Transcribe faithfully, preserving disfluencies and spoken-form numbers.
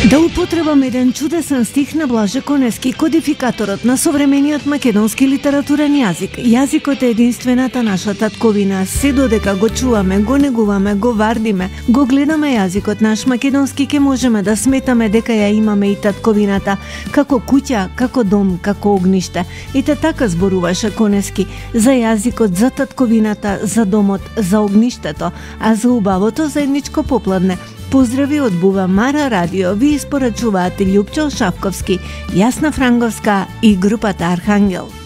Да употребам еден чудесен стих на Блаже Конески, кодификаторот на современиот македонски литературен јазик. Јазикот е единствената наша татковина. Се додека го чуваме, го негуваме, го вардиме, го гледаме јазикот наш македонски, ке можеме да сметаме дека ја имаме и татковината, како куќа, како дом, како огниште. И те така зборуваше Конески за јазикот, за татковината, за домот, за огништето, а за убавото заедничко попладне. Поздрави од Бува Мара Радио, ви испорачуваат Љупчо Шавковски, Јасна Франговска и групата Архангел.